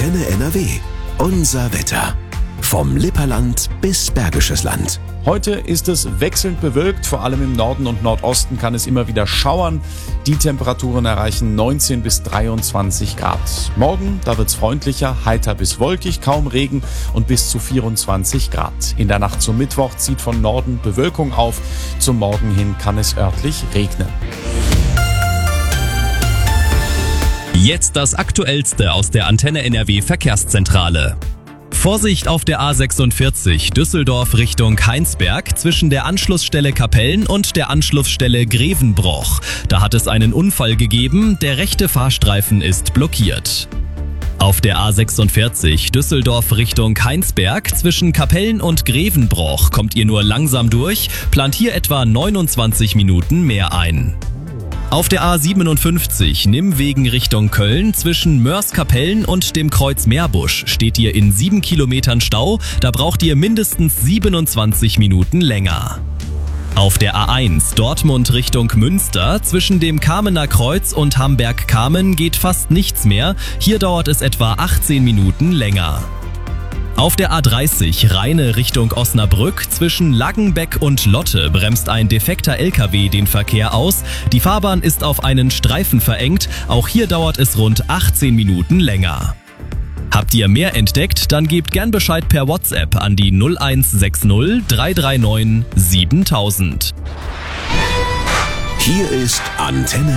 Antenne NRW. Unser Wetter. Vom Lipperland bis Bergisches Land. Heute ist es wechselnd bewölkt, vor allem im Norden und Nordosten kann es immer wieder schauern. Die Temperaturen erreichen 19 bis 23 Grad. Morgen, da wird's freundlicher, heiter bis wolkig, kaum Regen und bis zu 24 Grad. In der Nacht zum Mittwoch zieht von Norden Bewölkung auf. Zum Morgen hin kann es örtlich regnen. Jetzt das Aktuellste aus der Antenne NRW Verkehrszentrale. Vorsicht auf der A46 Düsseldorf Richtung Heinsberg zwischen der Anschlussstelle Kapellen und der Anschlussstelle Grevenbroich. Da hat es einen Unfall gegeben, der rechte Fahrstreifen ist blockiert. Auf der A46 Düsseldorf Richtung Heinsberg zwischen Kapellen und Grevenbroich kommt ihr nur langsam durch, plant hier etwa 29 Minuten mehr ein. Auf der A57 Nimwegen Richtung Köln zwischen Moerskapellen und dem Kreuz Meerbusch steht ihr in 7 Kilometern Stau, da braucht ihr mindestens 27 Minuten länger. Auf der A1 Dortmund Richtung Münster zwischen dem Kamener Kreuz und Hamberg-Kamen geht fast nichts mehr, hier dauert es etwa 18 Minuten länger. Auf der A30 Rheine Richtung Osnabrück zwischen Laggenbeck und Lotte bremst ein defekter LKW den Verkehr aus. Die Fahrbahn ist auf einen Streifen verengt, auch hier dauert es rund 18 Minuten länger. Habt ihr mehr entdeckt, dann gebt gern Bescheid per WhatsApp an die 0160 339 7000. Hier ist Antenne